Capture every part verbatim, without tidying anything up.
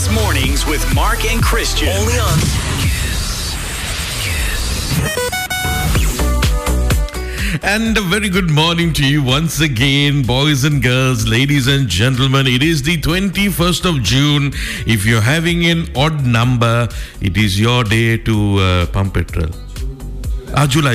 Kiss Mornings with Mark and Christian. Only on Kiss. Kiss. And a very good morning to you once again, boys and girls, ladies and gentlemen. It is the twenty-first of June. If you're having an odd number, it is your day to uh, pump petrol. Ah, July.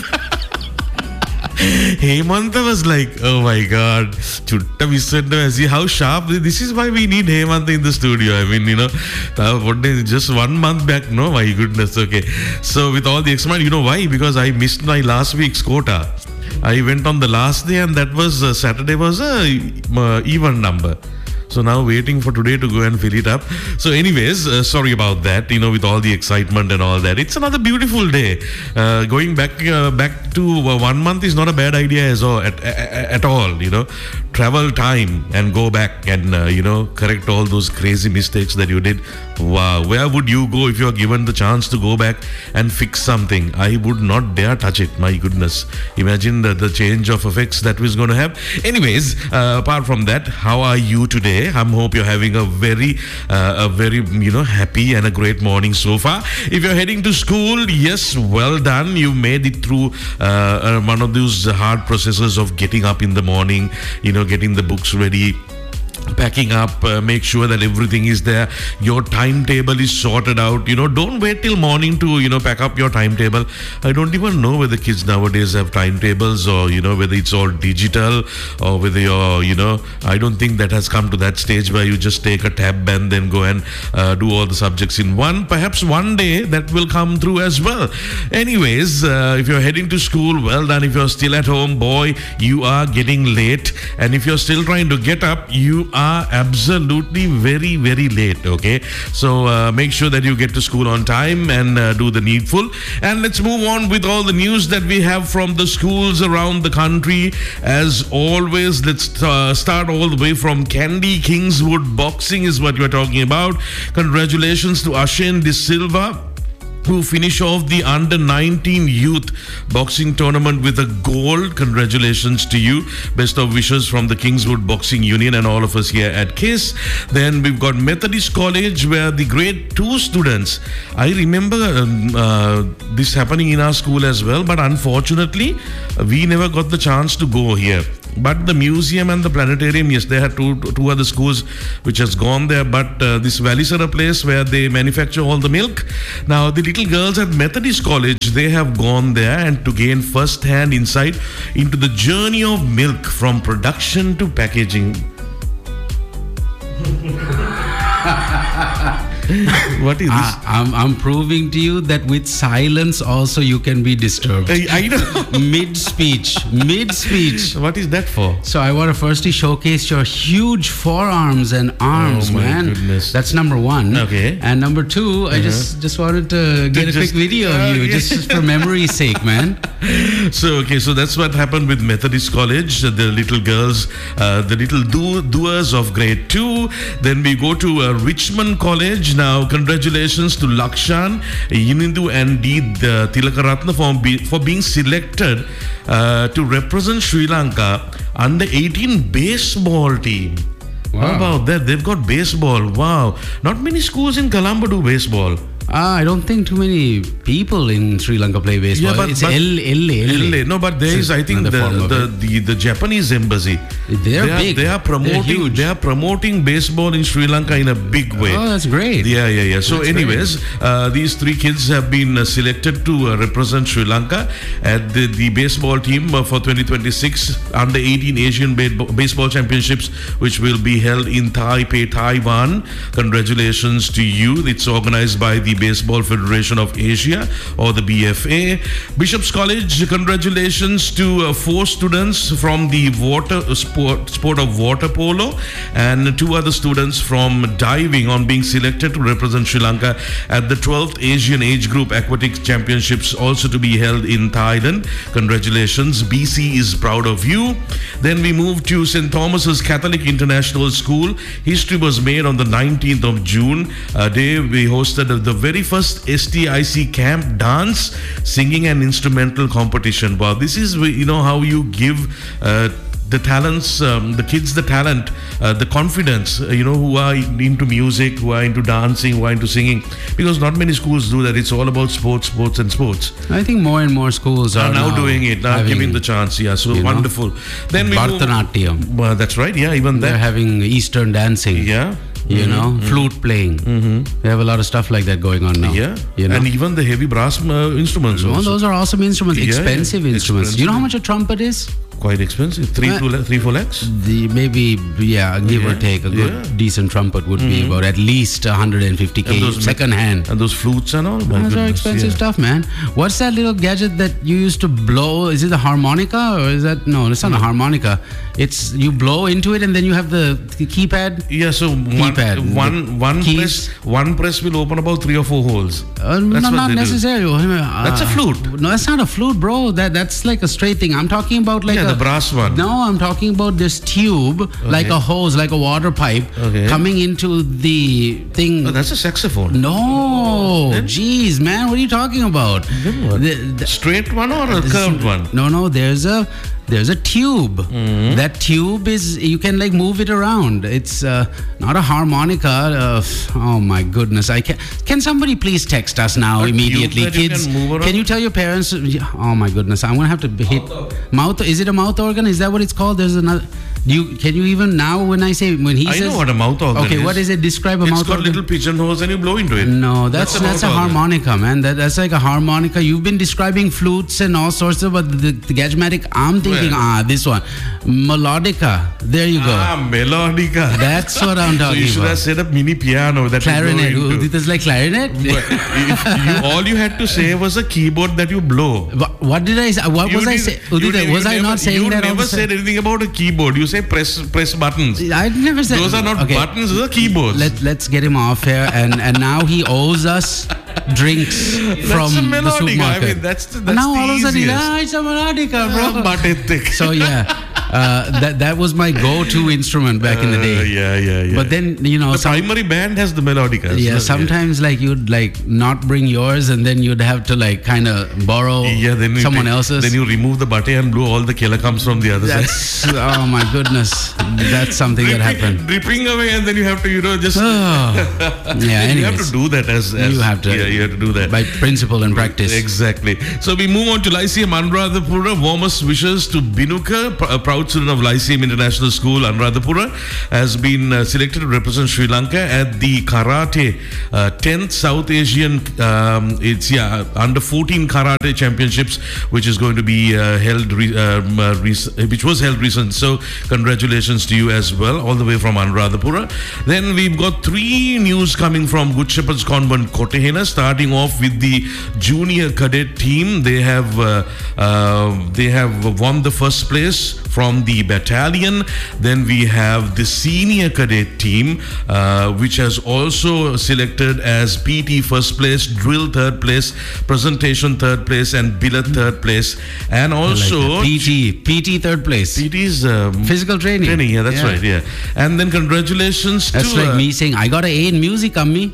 Hemanta was like, oh my god, chutta missed. See how sharp. This is why we need Hemanta in the studio. I mean, you know, what day, just one month back. No, my goodness. Okay. So with all the excitement, you know why? Because I missed my last week's quota. I went on the last day, and that was uh, Saturday was a uh, even number. So now waiting for today to go and fill it up. So anyways, uh, sorry about that, you know, with all the excitement and all that. It's another beautiful day. Uh, going back uh, back to uh, one month is not a bad idea as all, at, at, at all, you know. Travel time and go back and, uh, you know, correct all those crazy mistakes that you did. Wow. Where would you go if you are given the chance to go back and fix something? I would not dare touch it. My goodness. Imagine the, the change of effects that was going to have. Anyways, uh, apart from that, how are you today? I hope you're having a very, uh, a very, you know, happy and a great morning so far. If you're heading to school, yes, well done. You made it through uh, uh, one of those hard processes of getting up in the morning, you know, getting the books ready, packing up, uh, make sure that everything is there, your timetable is sorted out. You know, don't wait till morning to, you know, pack up your timetable. I don't even know whether kids nowadays have timetables, or, you know, whether it's all digital, or whether you're, you know, I don't think that has come to that stage where you just take a tab and then go and uh, do all the subjects in one. Perhaps one day that will come through as well. Anyways, uh, if you're heading to school, well done. If you're still at home, boy, you are getting late. And if you're still trying to get up, you are absolutely very, very late. Okay, so uh, make sure that you get to school on time and uh, do the needful. And let's move on with all the news that we have from the schools around the country. As always, let's uh, start all the way from Candy Kingswood. Boxing is what we're talking about. Congratulations to Ashen De Silva, who finish off the under nineteen youth boxing tournament with a gold. Congratulations to you. Best of wishes from the Kingswood Boxing Union and all of us here at KISS. Then we've got Methodist College, where the grade two students, I remember um, uh, this happening in our school as well, but unfortunately we never got the chance to go here. But the museum and the planetarium, yes, they had two two other schools which has gone there. But uh, this Valisara place where they manufacture all the milk, now the little girls at Methodist College, they have gone there and to gain first-hand insight into the journey of milk from production to packaging. What is this? Uh, I'm, I'm proving to you that with silence also you can be disturbed. I, I know. Mid-speech. Mid-speech. What is that for? So I want to firstly showcase your huge forearms and arms, oh my man. Goodness. That's number one. Okay. And number two, uh-huh. I just, just wanted to get just, a quick video uh, of you, yeah. just for memory's sake, man. So, okay, so that's what happened with Methodist College. The little girls, uh, the little do- doers of grade two. Then we go to uh, Richmond College. Now, congratulations to Lakshan, Yinindu and Deed uh, Tilakaratna for, be, for being selected uh, to represent Sri Lanka under eighteen baseball team. Wow. How about that? They've got baseball. Wow. Not many schools in Colombo do baseball. Ah, I don't think too many people in Sri Lanka play baseball. Yeah, but, it's but L A. L A. No, but there is, I think, the the, the the Japanese embassy. They're they are, big. They are promoting. They are promoting baseball in Sri Lanka in a big way. Oh, that's great. Yeah, yeah, yeah. So, that's anyways, uh, these three kids have been uh, selected to uh, represent Sri Lanka at the, the baseball team uh, for twenty twenty-six under eighteen Asian ba- Baseball Championships, which will be held in Taipei, Taiwan. Congratulations to you. It's organized by the Baseball Federation of Asia, or the B F A. Bishop's College, congratulations to uh, four students from the water uh, sport, sport of water polo, and two other students from diving on being selected to represent Sri Lanka at the twelfth Asian Age Group Aquatic Championships, also to be held in Thailand. Congratulations, B C is proud of you. Then we move to Saint Thomas's Catholic International School. History was made on the nineteenth of June. A day we hosted the very first S T I C camp dance, singing and instrumental competition. Wow, this is, you know, how you give uh, the talents, um, the kids, the talent, uh, the confidence, uh, you know, who are into music, who are into dancing, who are into singing, because not many schools do that. It's all about sports, sports, and sports. I think more and more schools are, are now, now doing it, now having, giving the chance. Yeah, so wonderful. Know, then we Bharatanatyam. Move, uh, that's right. Yeah, even that. They're having Eastern dancing. Yeah. You mm-hmm. know, mm-hmm. flute playing. Mm-hmm. We have a lot of stuff like that going on now. Yeah, you know? And even the heavy brass uh, instruments. Oh, also. Those are awesome instruments, yeah, expensive yeah. instruments. Expensive. You know how much a trumpet is? Quite expensive. Three, uh, two, three, four lakhs. The maybe yeah, give yeah. or take a good yeah. decent trumpet would mm-hmm. be about at least one hundred fifty k second hand. And those flutes and all. My those goodness, are expensive yeah. stuff, man. What's that little gadget that you used to blow? Is it a harmonica or is that no? It's not mm-hmm. a harmonica. It's you blow into it and then you have the, the keypad. Yeah, so keypad, one one one keys. press one press will open about three or four holes. Uh, no, not necessarily. Uh, that's a flute. No, that's not a flute, bro. That that's like a straight thing. I'm talking about like yeah, a, the brass one. No, I'm talking about this tube, okay. like a hose, like a water pipe, okay. coming into the thing. Oh, that's a saxophone. No, jeez, man, what are you talking about? The, the, Straight one or a curved one? No, no, there's a there's a tube. Mm-hmm. That tube is you can like move it around. It's uh, not a harmonica. Uh, oh my goodness! I can. Can somebody please text us now a immediately, kids? You can, can you tell your parents? Oh my goodness! I'm gonna have to hit mouth. mouth. Is it a mouth organ? Is that what it's called? There's another. Do you can you even now when I say when he I says I know what a mouth organ okay is. What is it? Describe a it's mouth got organ. Little pigeon holes and you blow into it. No, that's that's, that's a, a harmonica, man. That, that's like a harmonica. You've been describing flutes and all sorts of, but the, the Gadgematic. I'm thinking Where? ah this one, melodica. There you go. Ah, melodica. That's what I'm talking about. So you should about. have set up mini piano that clarinet. You blow into. It is like clarinet. if you, all you had to say was a keyboard that you blow. What, what did I say? What you was did, I saying? Udita, was I never, not saying you that? You never said anything about a keyboard. You say press press buttons. I never said. Those are not okay. buttons. Those are keyboards. Let Let's get him off here, and and now he owes us drinks from the supermarket. I mean, that's the, that's now the all of a sudden, easiest. ah, it's a melodica, bro. Uh, so yeah. Uh, that that was my go-to instrument back uh, in the day. Yeah, yeah, yeah. But then you know, the some, primary band has the melodica. Yeah, so, sometimes yeah. like you'd like not bring yours, and then you'd have to like kind of borrow yeah, then someone take, else's. Then you remove the button and blow all the killer comes from the other that's, side. Oh my goodness, that's something dripping, that happened. Dripping away, and then you have to, you know, just. Oh. Yeah, anyways, you have to do that as, as you have to. Yeah, you have to do that by principle and practice. Exactly. So we move on to Lyceum Anuradhapura. Warmest wishes to Binuka, a proud student of Lyceum International School, Anuradhapura, has been uh, selected to represent Sri Lanka at the Karate uh, tenth South Asian um, it's yeah under fourteen Karate Championships, which is going to be uh, held re- um, uh, rec- which was held recent. So congratulations to you as well, all the way from Anuradhapura. Then we've got three news coming from Good Shepherd's Convent, Kotehena. Starting off with the junior cadet team, they have uh, uh, they have won the first place from the battalion. Then we have the senior cadet team, uh, which has also selected as P T first place, drill third place, presentation third place, and billet third place. And also like P T, P T third place. P T is um, physical training. Training, yeah, that's yeah. right, yeah. And then congratulations that's to... That's like uh, me saying, I got an A in music, Ammi.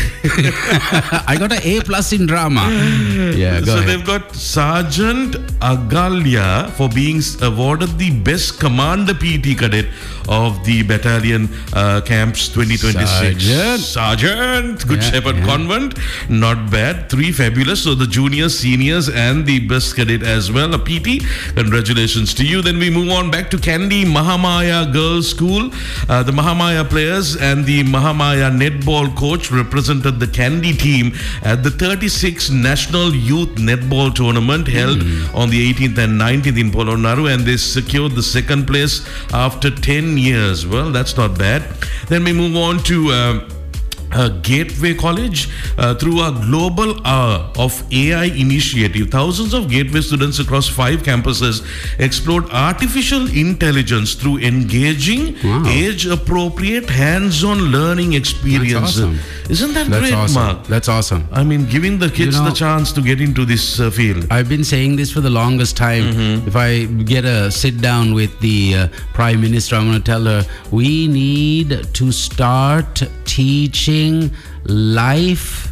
I got an A plus in drama. Yeah, go So ahead. they've got Sergeant Agalya for being awarded the best commander P T cadet of the battalion uh, camps twenty twenty-six. Sergeant. Sergeant. Good yeah, Shepherd yeah. Convent. Not bad. Three fabulous. So the juniors, seniors, and the best cadet as well, a P T. Congratulations to you. Then we move on back to Kandy Mahamaya Girls School. Uh, the Mahamaya players and the Mahamaya netball coach represented the Kandy team at the thirty-sixth National Youth Netball Tournament held mm. on the eighteenth and nineteenth in Polonnaru, and they secured the second place after ten years. Well, that's not bad. Then we move on to uh, Uh, Gateway College. Uh, through a global hour of A I initiative, thousands of Gateway students across five campuses explored artificial intelligence through engaging, wow. age-appropriate, hands-on learning experiences. That's awesome. Isn't that That's great, awesome. Mark? That's awesome. I mean, giving the kids you know, the chance to get into this uh, field. I've been saying this for the longest time. Mm-hmm. If I get a sit down with the uh, Prime Minister, I'm going to tell her, we need to start teaching life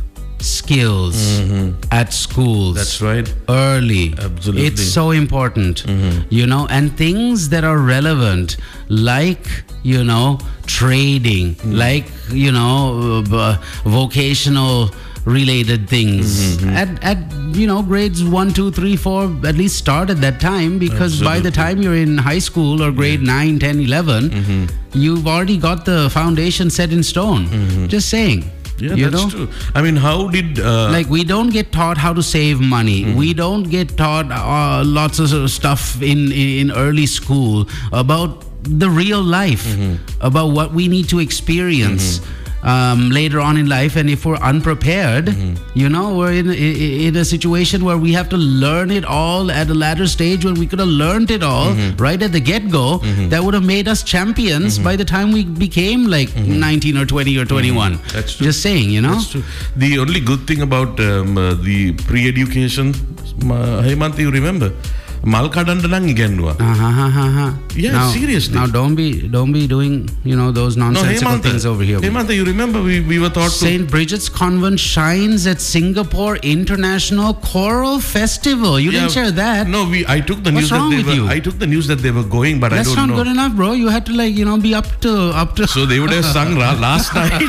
skills at schools. That's right. Early. Absolutely. It's so important, you know, and things that are relevant, like, you know, trading, like, you know, uh, vocational related things at, at you know grades one two three four at least start at that time, because by the time you're in high school or grade nine ten eleven, you've already got the foundation set in stone. Just saying. Yeah, you that's know? true. I mean, how did uh, Like, we don't get taught how to save money. We don't get taught uh, lots of sort of stuff in, in early school about the real life, about what we need to experience um, later on in life. And if we're unprepared, you know, we're in, in in a situation where we have to learn it all at a latter stage, when we could have learned it all right at the get-go. That would have made us champions by the time we became like nineteen or twenty or twenty-one. That's true. Just saying, you know. That's true. The only good thing about um, uh, the pre-education, uh, Hemant, you remember? Mal kadanda nang igennuwa. Uh-huh. Yeah, now, seriously. Now don't be don't be doing, you know, those nonsensical Hemanta, things over here. Hemanta, you remember we, we were taught to... Saint Bridget's Convent shines at Singapore International Choral Festival. You didn't Yeah, share that. No, we. I took the What's news that wrong they with were. you? I took the news that they were going, but That's I don't not know. good enough, bro. You had to, like, you know, be up to up to. So they would have sung ra- last night.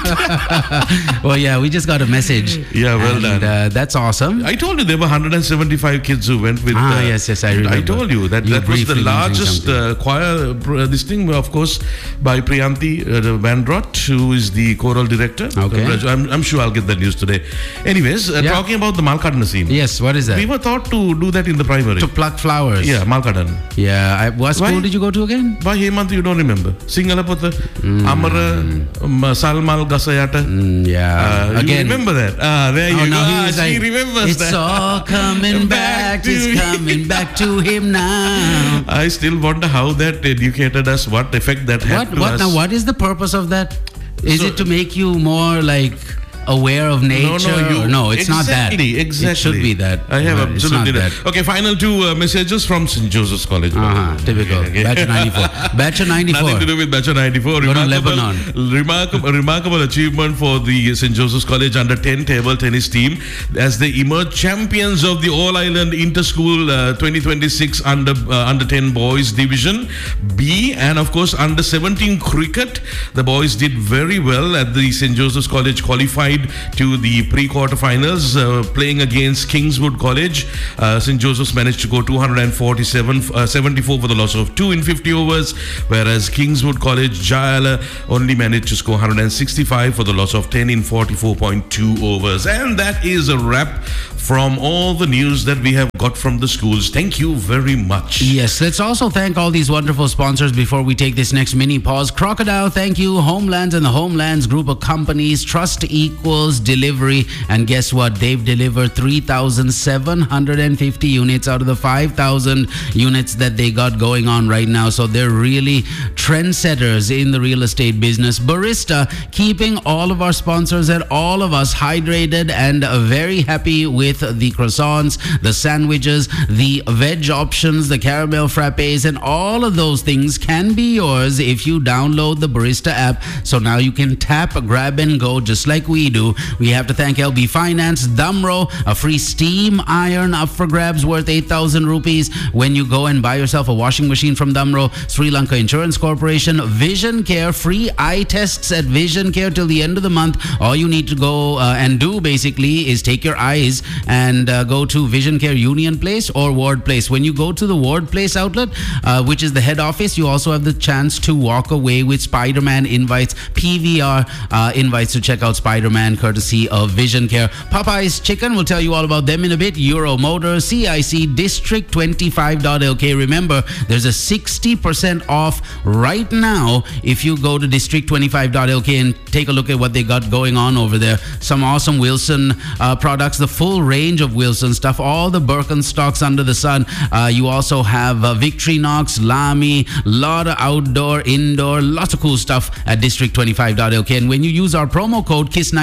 Well, yeah, we just got a message. Yeah, well and, done. Uh, that's awesome. I told you there were one hundred seventy-five kids who went with. Ah, uh, yes, yes, I remember. I told you that You that was the briefly mentioned largest something. uh, choir. Uh, this thing, of course, by Priyanti uh, Vandrot, who is the choral director. Okay. Uh, I'm, I'm sure I'll get that news today. Anyways, uh, Yeah. talking about the Malkadan scene. Yes, what is that? We were taught to do that in the primary. To pluck flowers. Yeah, Malkadan. Yeah. I, what school Why? did you go to again? By Hemant, you don't remember. Singalapota, Amara, um, Salmal Gasayata. Mm, yeah. Uh, you again. remember that? Ah, there Oh, you now go. he Ah, was she like, remembers it's that. all coming Back back. to It's me. coming back to him now. I still wonder how that educated us, what effect that had What? to What? us. Now, what is the purpose of that? Is So- it to make you more like aware of nature? No, no, you, or no, it's exactly, not that. Exactly, It should be that. I have Uh, it's absolutely not that. that. Okay, final two uh, messages from Saint Joseph's College. Uh-huh, typical. Okay, okay. Batch ninety-four. Batch ninety-four. Nothing to do with Batch ninety-four. Go to Remarkable, Lebanon. remarkable, remarkable achievement for the Saint Joseph's College under ten table tennis team as they emerge champions of the All Island Inter-School uh, twenty twenty-six under uh, under ten boys division B, and of course under seventeen cricket. The boys did very well at the Saint Joseph's College, qualified to the pre-quarter finals, uh, playing against Kingswood College. Uh, Saint Joseph's managed to go two hundred forty-seven, uh, seventy-four for the loss of two in fifty overs, whereas Kingswood College, Jayala, only managed to score one hundred sixty-five for the loss of ten in forty-four point two overs. And that is a wrap from all the news that we have got from the schools. Thank you very much. Yes, let's also thank all these wonderful sponsors before we take this next mini pause. Crocodile, thank you. Homelands and the Homelands group of companies. Trust equals delivery. And guess what? They've delivered three thousand seven hundred fifty units out of the five thousand units that they got going on right now. So they're really trendsetters in the real estate business. Barista, keeping all of our sponsors and all of us hydrated and uh, very happy with the croissants, the sandwiches, the veg options, the caramel frappes, and all of those things can be yours if you download the Barista app. So now you can tap, grab and go just like we do. We have to thank L B Finance, Damro, a free steam iron up for grabs worth eight thousand rupees when you go and buy yourself a washing machine from Damro, Sri Lanka Insurance Corporation, Vision Care, free eye tests at Vision Care till the end of the month. All you need to go uh, and do basically is take your eyes and uh, go to Vision Care Union Place or Ward Place. When you go to the Ward Place outlet, uh, which is the head office, you also have the chance to walk away with Spider-Man invites, P V R uh, invites to check out Spider-Man courtesy of Vision Care. Popeye's Chicken, we'll tell you all about them in a bit. Euro Motors, C I C, District twenty-five dot L K. Remember, there's a sixty percent off right now if you go to District twenty-five dot L K and take a look at what they got going on over there. Some awesome Wilson uh, products, the full range of Wilson stuff, all the Birkenstocks under the sun. Uh, you also have uh, Victorinox, Lamy, lot of outdoor, indoor, lots of cool stuff at District twenty-five dot L K. And when you use our promo code KISS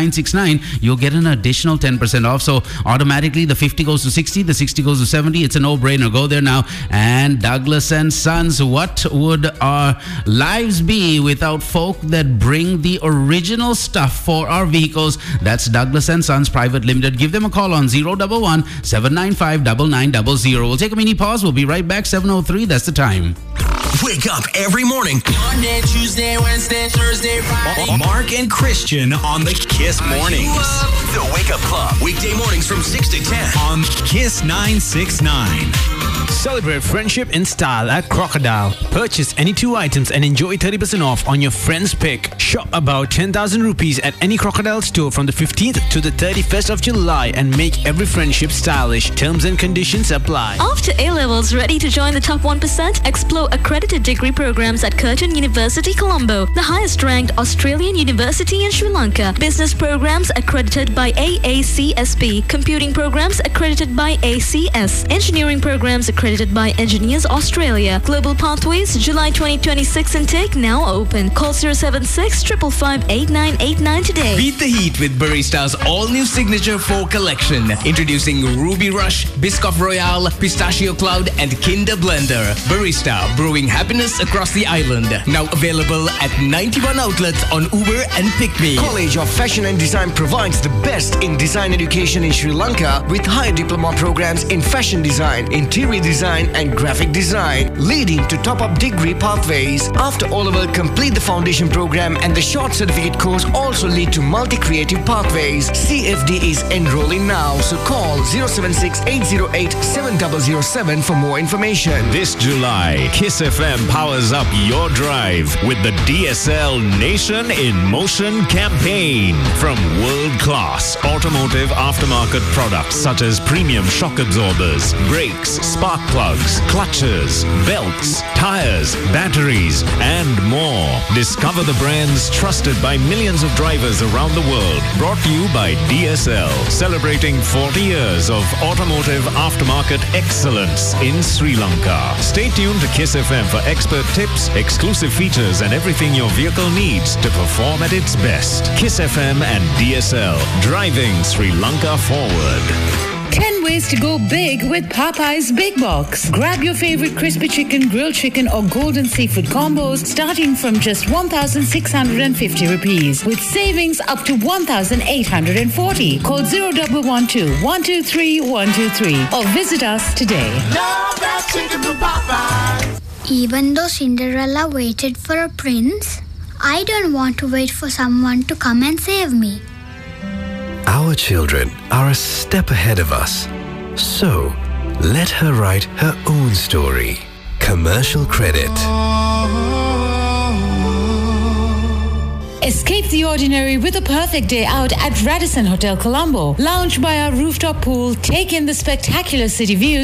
nine six nine, you'll get an additional ten percent off. So automatically the fifty goes to sixty, the sixty goes to seventy. It's a no-brainer. Go there now. And Douglas and Sons, what would our lives be without folk that bring the original stuff for our vehicles? That's Douglas and Sons Private Limited. Give them a call on zero one one, seven nine five, nine nine zero zero. We'll take a mini pause. We'll be right back. seven oh three, that's the time. Wake up every morning. Monday, Tuesday, Wednesday, Thursday, Friday. Mark and Christian on the Kiss Mornings. The Wake Up Club. Weekday mornings from six to ten on Kiss nine six nine. Celebrate friendship in style at Crocodile. Purchase any two items and enjoy thirty percent off on your friend's pick. Shop about ten thousand rupees at any Crocodile store from the fifteenth to the thirty-first of July and make every friendship stylish. Terms and conditions apply. After A-levels, ready to join the top one percent? Explore accredited degree programs at Curtin University, Colombo, the highest ranked Australian university in Sri Lanka. Business programs accredited by A A C S P. Computing programs accredited by A C S. Engineering programs accredited by Engineers Australia. Global Pathways, July twenty twenty-six intake now open. Call zero seven six, five five five, eight nine eight nine today. Beat the heat with Barista's all-new Signature four collection. Introducing Ruby Rush, Biscoff Royale, Pistachio Cloud, and Kinder Blender. Barista, brewing happiness across the island. Now available at ninety-one outlets on Uber and PickMe. College of Fashion and Design provides the best in design education in Sri Lanka with higher diploma programs in fashion design, interior design and graphic design, leading to top-up degree pathways. After O-level, complete the foundation program and the short certificate course also lead to multi-creative pathways. C F D is enrolling now, so call zero seven six, eight zero eight, seven zero zero seven for more information. This July, Kiss F M powers up your drive with the D S L Nation in Motion campaign. From world-class automotive aftermarket products such as premium shock absorbers, brakes, spark plugs, clutches, belts, tires, batteries, and more. Discover the brands trusted by millions of drivers around the world. Brought to you by D S L, celebrating forty years of automotive aftermarket excellence in Sri Lanka. Stay tuned to Kiss F M for expert tips, exclusive features, and everything your vehicle needs to perform at its best. Kiss F M and D S L, driving Sri Lanka forward. ten ways to go big with Popeye's Big Box. Grab your favorite crispy chicken, grilled chicken or golden seafood combos starting from just one thousand six hundred fifty rupees with savings up to one thousand eight hundred forty. Call zero one one two, one two three, one two three or visit us today. Love that chicken from Popeyes. Even though Cinderella waited for a prince, I don't want to wait for someone to come and save me. Our children are a step ahead of us. So, let her write her own story. Commercial credit. Escape the ordinary with a perfect day out at Radisson Hotel Colombo. Lounge by our rooftop pool, take in the spectacular city views